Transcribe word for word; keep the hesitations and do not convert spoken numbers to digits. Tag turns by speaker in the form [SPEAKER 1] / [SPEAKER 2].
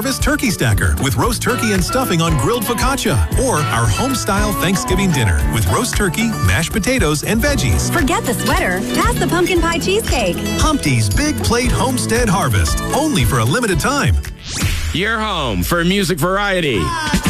[SPEAKER 1] Harvest Turkey Stacker with roast turkey and stuffing on grilled focaccia. Or our home-style Thanksgiving dinner with roast turkey, mashed potatoes, and veggies.
[SPEAKER 2] Forget the sweater. Pass the pumpkin pie cheesecake.
[SPEAKER 1] Humpty's Big Plate Homestead Harvest. Only for a limited time.
[SPEAKER 3] Your home for music variety.